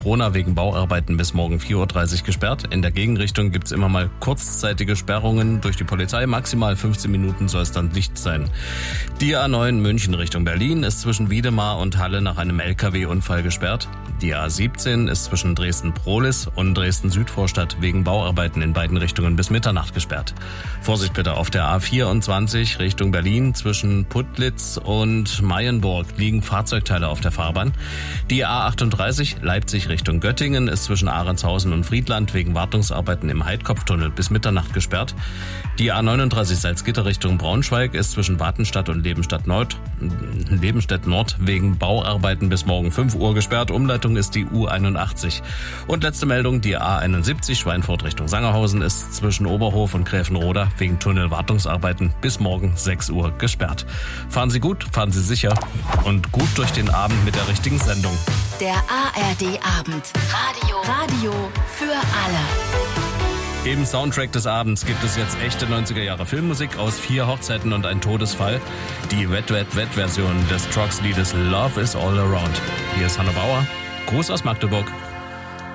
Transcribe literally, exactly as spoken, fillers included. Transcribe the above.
Corona wegen Bauarbeiten bis morgen vier Uhr dreißig gesperrt. In der Gegenrichtung gibt's immer mal kurzzeitige Sperrungen durch die Polizei. Maximal fünfzehn Minuten soll es dann dicht sein. Die A neun München Richtung Berlin ist zwischen Wiedemar und Halle nach einem L K W-Unfall gesperrt. Die A siebzehn ist zwischen Dresden-Prohlis und Dresden-Südvorstadt wegen Bauarbeiten in beiden Richtungen bis Mitternacht gesperrt. Vorsicht bitte auf der A vierundzwanzig Richtung Berlin zwischen Putlitz und Mayenburg liegen Fahrzeugteile auf der Fahrbahn. Die A achtunddreißig Leipzig Richtung Göttingen ist zwischen Ahrendshausen und Friedland wegen Wartungsarbeiten im Heidkopftunnel bis Mitternacht gesperrt. Die A neununddreißig Salzgitter Richtung Braunschweig ist zwischen Watenstadt und Lebenstadt Nord, Lebenstedt Nord wegen Bauarbeiten bis morgen fünf Uhr gesperrt. Umleitung ist die U einundachtzig. Und letzte Meldung, die A einundsiebzig Schweinfurt Richtung Sangerhausen ist zwischen Oberhof und Gräfenroda wegen Tunnelwartungsarbeiten bis morgen sechs Uhr gesperrt. Fahren Sie gut, fahren Sie sicher und gut durch den Abend mit der richtigen Sendung. Der A R D-Abend. Radio. Radio für alle. Im Soundtrack des Abends gibt es jetzt echte neunziger Jahre Filmmusik aus Vier Hochzeiten und ein Todesfall. Die Wet Wet Wet Version des Trox-Liedes Love is All Around. Hier ist Hanno Bauer. Gruß aus Magdeburg.